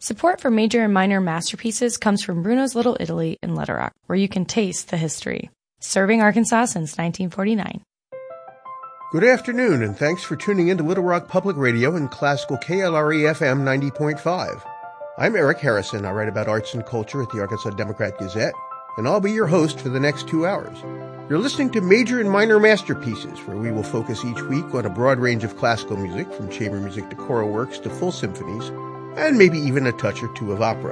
Support for Major and Minor Masterpieces comes from Bruno's Little Italy in Little Rock, where you can taste the history. Serving Arkansas since 1949. Good afternoon, and thanks for tuning in to Little Rock Public Radio and Classical KLRE-FM 90.5. I'm Eric Harrison. I write about arts and culture at the Arkansas Democrat-Gazette, and I'll be your host for the next 2 hours. You're listening to Major and Minor Masterpieces, where we will focus each week on a broad range of classical music, from chamber music to choral works to full symphonies, and maybe even a touch or two of opera.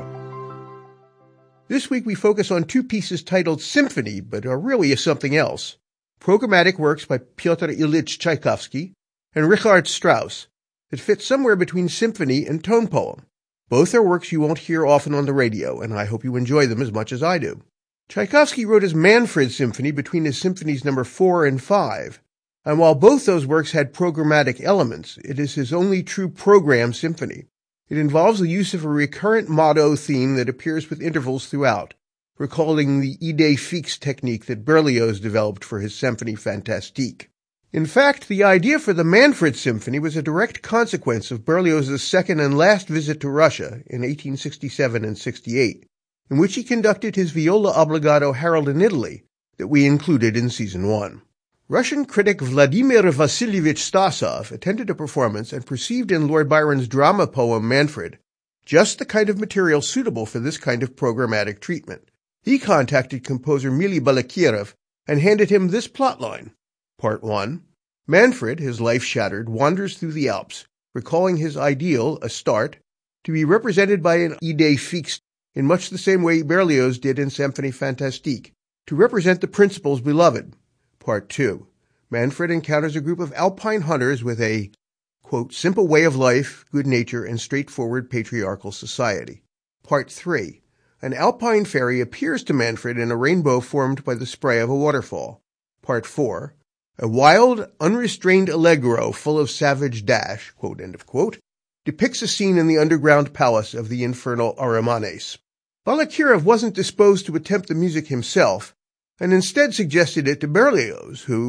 This week we focus on 2 pieces titled Symphony, but are really something else. Programmatic works by Pyotr Ilyich Tchaikovsky and Richard Strauss that fit somewhere between symphony and tone poem. Both are works you won't hear often on the radio, and I hope you enjoy them as much as I do. Tchaikovsky wrote his Manfred Symphony between his symphonies number 4 and 5, and while both those works had programmatic elements, it is his only true program symphony. It involves the use of a recurrent motto theme that appears with intervals throughout, recalling the idée fixe technique that Berlioz developed for his Symphonie Fantastique. In fact, the idea for the Manfred Symphony was a direct consequence of Berlioz's second and last visit to Russia in 1867 and 68, in which he conducted his viola obbligato Harold in Italy that we included in Season 1. Russian critic Vladimir Vasilievich Stasov attended a performance and perceived in Lord Byron's drama poem Manfred just the kind of material suitable for this kind of programmatic treatment. He contacted composer Mily Balakirev and handed him this plotline. Part 1. Manfred, his life shattered, wanders through the Alps, recalling his ideal, Astarte, to be represented by an idée fixe in much the same way Berlioz did in Symphonie Fantastique, to represent the principles beloved. Part 2. Manfred encounters a group of alpine hunters with a, quote, simple way of life, good nature, and straightforward patriarchal society. Part 3. An alpine fairy appears to Manfred in a rainbow formed by the spray of a waterfall. Part 4. A wild, unrestrained allegro full of savage dash, quote, end of quote, depicts a scene in the underground palace of the infernal Arimanes. Balakirev wasn't disposed to attempt the music himself, and instead suggested it to Berlioz, who,